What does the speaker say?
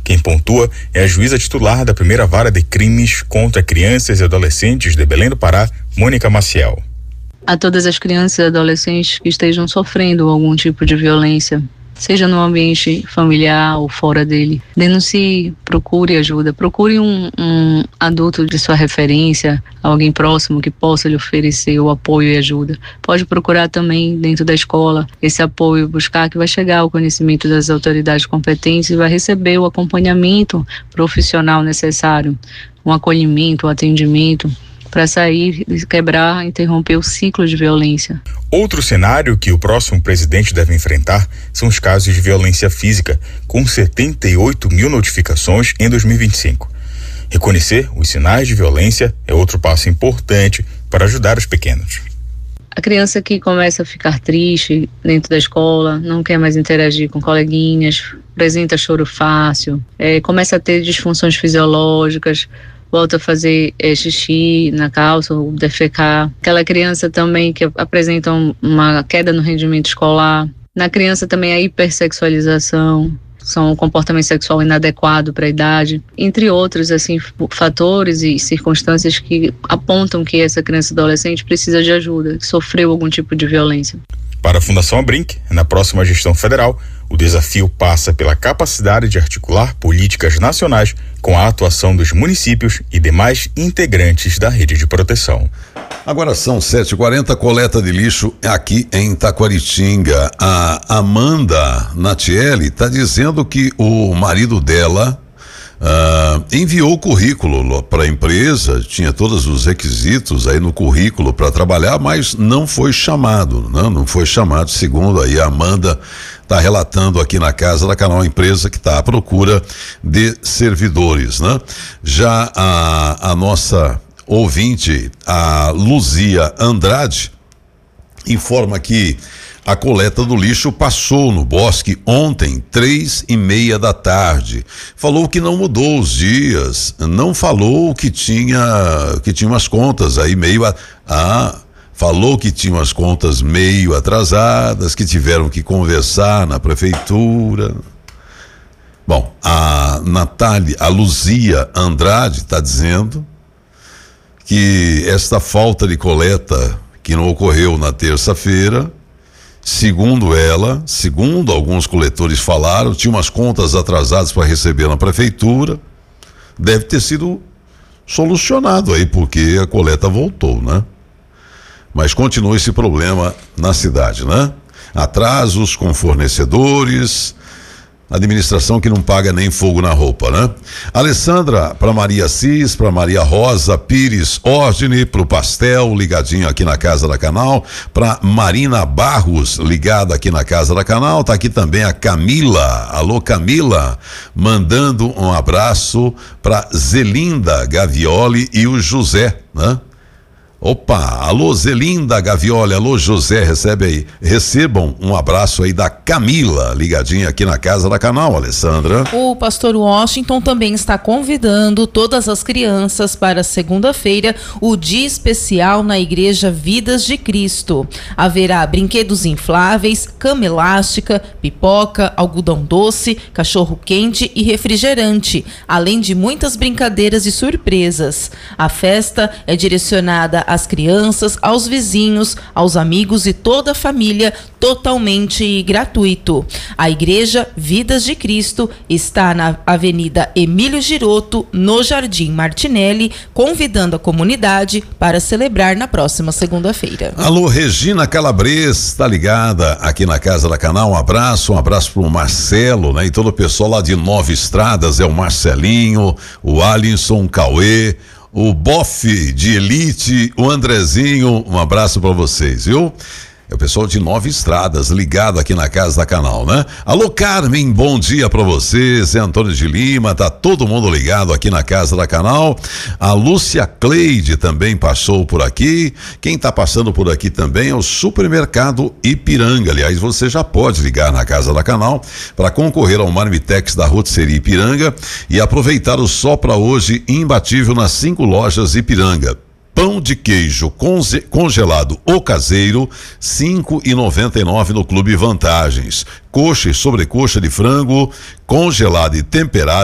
Quem pontua é a juíza titular da primeira vara de crimes contra crianças e adolescentes de Belém do Pará, Mônica Maciel. A todas as crianças e adolescentes que estejam sofrendo algum tipo de violência, seja no ambiente familiar ou fora dele, denuncie, procure ajuda, procure um adulto de sua referência, alguém próximo que possa lhe oferecer o apoio e ajuda. Pode procurar também dentro da escola esse apoio, buscar que vai chegar ao conhecimento das autoridades competentes e vai receber o acompanhamento profissional necessário, um acolhimento, um atendimento, para sair, quebrar, interromper o ciclo de violência. Outro cenário que o próximo presidente deve enfrentar são os casos de violência física, com 78 mil notificações em 2025. Reconhecer os sinais de violência é outro passo importante para ajudar os pequenos. A criança que começa a ficar triste dentro da escola, não quer mais interagir com coleguinhas, apresenta choro fácil, começa a ter disfunções fisiológicas, volta a fazer xixi na calça ou defecar. Aquela criança também que apresenta uma queda no rendimento escolar. Na criança também a hipersexualização, são um comportamento sexual inadequado para a idade, entre outros fatores e circunstâncias que apontam que essa criança e adolescente precisa de ajuda, que sofreu algum tipo de violência. Para a Fundação Abrinq, na próxima gestão federal, o desafio passa pela capacidade de articular políticas nacionais com a atuação dos municípios e demais integrantes da rede de proteção. Agora são 7h40, coleta de lixo aqui em Taquaritinga. A Amanda Natielli está dizendo que o marido dela enviou o currículo para a empresa, tinha todos os requisitos aí no currículo para trabalhar, mas não foi chamado, né? Não foi chamado, segundo aí a Amanda está relatando aqui na Casa da Canal, a empresa que está à procura de servidores, né? Já a nossa ouvinte, a Luzia Andrade, informa que a coleta do lixo passou no bosque ontem, 3:30 da tarde. Falou que não mudou os dias, não falou que tinha umas contas aí falou que tinha umas contas meio atrasadas, que tiveram que conversar na prefeitura. Bom, a Luzia Andrade está dizendo que esta falta de coleta que não ocorreu na terça-feira, segundo ela, segundo alguns coletores falaram, tinha umas contas atrasadas para receber na prefeitura, deve ter sido solucionado aí, porque a coleta voltou, né? Mas continua esse problema na cidade, né? Atrasos com fornecedores, administração que não paga nem fogo na roupa, né? Alessandra, para Maria Cis, para Maria Rosa Pires Ordine, pro Pastel, ligadinho aqui na Casa da Canal, para Marina Barros, ligada aqui na Casa da Canal, tá aqui também a Camila, alô Camila, mandando um abraço para Zelinda Gavioli e o José, né? Opa, alô Zelinda Gavioli, alô José, recebam um abraço aí da Camila, ligadinha aqui na Casa da Canal, Alessandra. O pastor Washington também está convidando todas as crianças para segunda-feira, o dia especial na Igreja Vidas de Cristo. Haverá brinquedos infláveis, cama elástica, pipoca, algodão doce, cachorro quente e refrigerante, além de muitas brincadeiras e surpresas. A festa é direcionada às crianças, aos vizinhos, aos amigos e toda a família, totalmente gratuito. A Igreja Vidas de Cristo está na Avenida Emílio Giroto, no Jardim Martinelli, convidando a comunidade para celebrar na próxima segunda-feira. Alô, Regina Calabres, tá ligada aqui na Casa da Canal, um abraço pro Marcelo, né? E todo o pessoal lá de Nova Estradas, o Marcelinho, o Alisson, o Cauê, o Bofe de Elite, o Andrezinho, um abraço para vocês, viu? É o pessoal de Nova Estradas, ligado aqui na Casa da Canal, né? Alô, Carmen, bom dia pra você. Zé Antônio de Lima, tá todo mundo ligado aqui na Casa da Canal. A Lúcia Cleide também passou por aqui. Quem tá passando por aqui também é o Supermercado Ipiranga. Aliás, você já pode ligar na Casa da Canal para concorrer ao Marmitex da Rotisserie Ipiranga e aproveitar o Só Pra Hoje imbatível nas 5 lojas Ipiranga. Pão de queijo congelado ou caseiro, R$ 5,99 no Clube Vantagens. Coxa e sobrecoxa de frango congelada e temperada,